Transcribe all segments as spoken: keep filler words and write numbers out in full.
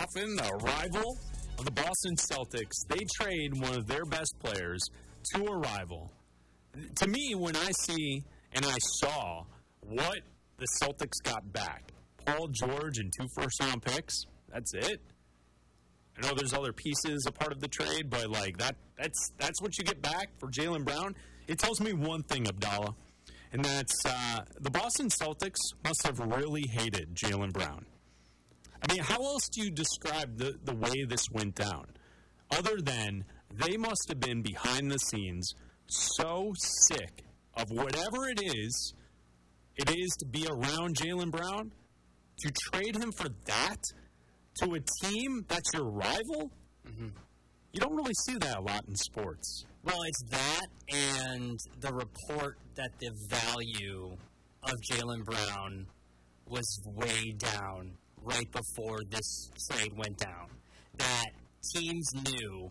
often a rival of the Boston Celtics. They trade one of their best players to a rival. To me, when I see and I saw what the Celtics got back, Paul George and two first-round picks, that's it. I know there's other pieces a part of the trade, but like that that's that's what you get back for Jaylen Brown. It tells me one thing, Abdallah, and that's uh, the Boston Celtics must have really hated Jaylen Brown. I mean, how else do you describe the, the way this went down? Other than they must have been behind the scenes so sick of whatever it is it is to be around Jaylen Brown, to trade him for that to a team that's your rival? Mm-hmm. You don't really see that a lot in sports. Well, it's that and the report that the value of Jaylen Brown was way down right before this trade went down. That teams knew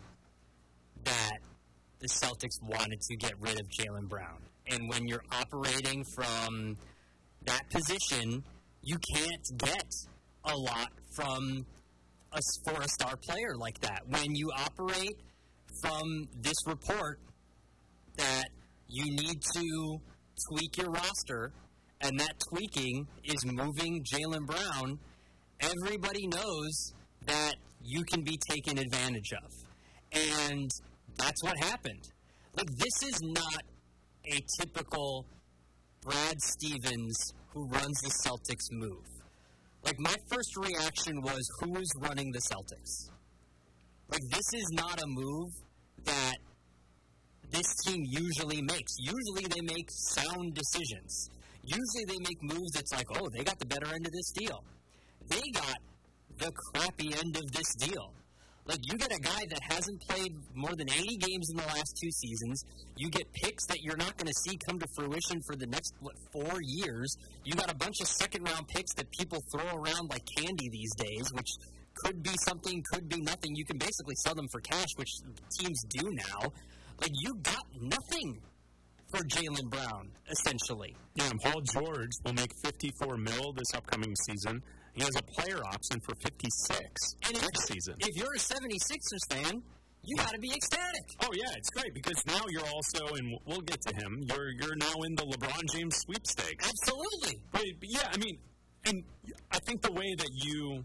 that the Celtics wanted to get rid of Jaylen Brown. And when you're operating from that position, you can't get a lot from a, for a star player like that. When you operate from this report that you need to tweak your roster, and that tweaking is moving Jaylen Brown, everybody knows that you can be taken advantage of. And that's what happened. Like, this is not a typical Brad Stevens who runs the Celtics move. Like, my first reaction was, who is running the Celtics? Like, this is not a move that this team usually makes. Usually they make sound decisions. Usually they make moves that's like, oh, they got the better end of this deal. They got the crappy end of this deal. Like, you get a guy that hasn't played more than eighty games in the last two seasons. You get picks that you're not going to see come to fruition for the next, what, four years. You got a bunch of second-round picks that people throw around like candy these days, which could be something, could be nothing. You can basically sell them for cash, which teams do now. Like, you got nothing for Jaylen Brown, essentially. Yeah, and Paul George will make fifty-four mil this upcoming season. He has a player option for fifty-six and next if, season. If you're a seventy-sixers fan, you got to be ecstatic. Oh, yeah, it's great because now you're also, and we'll get to him, you're you're now in the LeBron James sweepstakes. Absolutely. But, but yeah, I mean, and I think the way that you,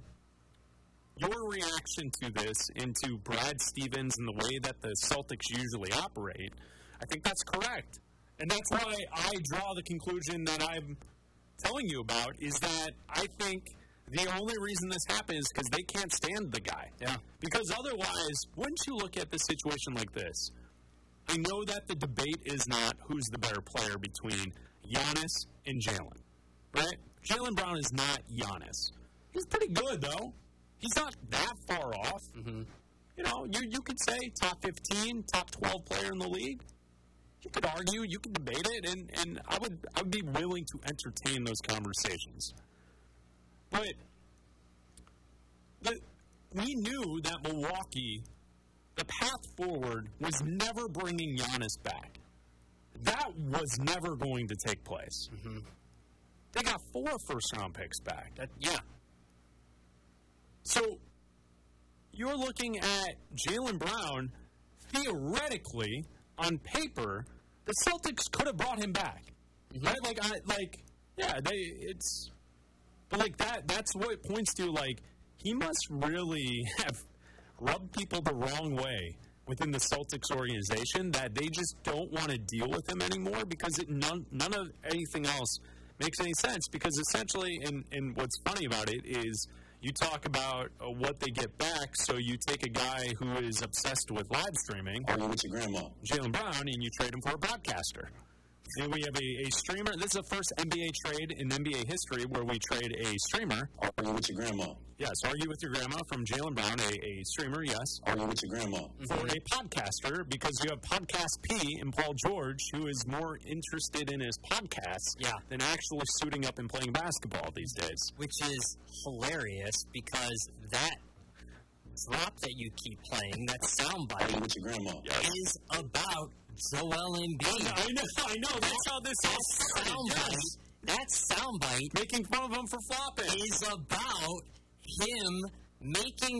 your reaction to this, into Brad Stevens and the way that the Celtics usually operate, I think that's correct. And that's why I draw the conclusion that I'm telling you about, is that I think the only reason this happened is because they can't stand the guy. Yeah. Because otherwise, wouldn't you look at the situation like this? I know that the debate is not who's the better player between Giannis and Jaylen, right? Jaylen Brown is not Giannis. He's pretty good, though. He's not that far off. Mm-hmm. You know, you, you could say top fifteen, top twelve player in the league. You could argue, you could debate it, and, and I would I would be willing to entertain those conversations. But the, we knew that Milwaukee, the path forward was never bringing Giannis back. That was never going to take place. Mm-hmm. They got four first-round picks back. That, yeah. So you're looking at Jaylen Brown, theoretically, on paper, the Celtics could have brought him back, mm-hmm. right? Like, I, like, yeah, they, it's, but like that, that's what it points to. Like, he must really have rubbed people the wrong way within the Celtics organization that they just don't want to deal with him anymore because it, none, none of anything else makes any sense. Because essentially, and, and what's funny about it is, you talk about uh, what they get back, so you take a guy who is obsessed with live streaming, argue with your grandma, Jaylen Brown, and you trade him for a broadcaster. And we have a, a streamer. This is the first N B A trade in N B A history where we trade a streamer. Argue with your grandma. Yes, argue with your grandma from Jaylen Brown, a, a streamer, yes. Argue with your grandma. For a podcaster, because you have Podcast P and Paul George, who is more interested in his podcasts yeah. than actually suiting up and playing basketball these days. Which is hilarious because that drop that you keep playing, that soundbite, with your grandma. is about Joel Embiid. I know, I know. That's how this all soundbite. That soundbite, making fun of him for flopping, is about him making